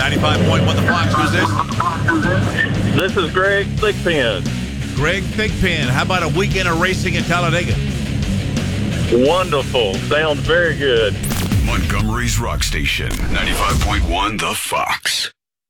95.1 The Fox. Who's this? This is Greg Thickpen. Greg Thickpen. How about a weekend of racing in Talladega? Wonderful. Sounds very good. Montgomery's Rock Station, 95.1 The Fox.